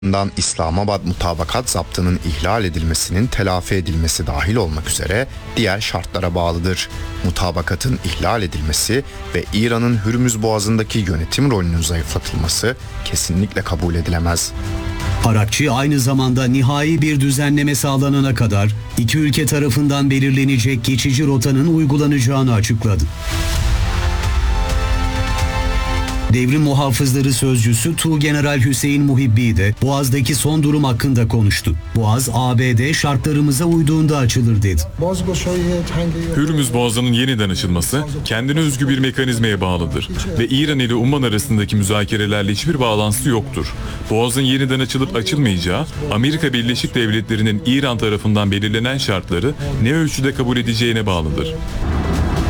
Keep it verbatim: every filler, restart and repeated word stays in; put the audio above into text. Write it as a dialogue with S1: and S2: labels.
S1: Dan İslamabad Mutabakat Zaptı'nın ihlal edilmesinin telafi edilmesi dahil olmak üzere diğer şartlara bağlıdır. Mutabakatın ihlal edilmesi ve İran'ın Hürmüz Boğazı'ndaki yönetim rolünün zayıflatılması kesinlikle kabul edilemez.
S2: Arakçı aynı zamanda nihai bir düzenleme sağlanana kadar iki ülke tarafından belirlenecek geçici rotanın uygulanacağını açıkladı. Devrim Muhafızları Sözcüsü Tuğgeneral Hüseyin Muhibbi de Boğaz'daki son durum hakkında konuştu. Boğaz, A B D şartlarımıza uyduğunda açılır dedi.
S3: Hürmüz Boğazı'nın yeniden açılması kendine özgü bir mekanizmaya bağlıdır ve İran ile Umman arasındaki müzakerelerle hiçbir bağlantısı yoktur. Boğaz'ın yeniden açılıp açılmayacağı, Amerika Birleşik Devletleri'nin İran tarafından belirlenen şartları ne ölçüde kabul edeceğine bağlıdır.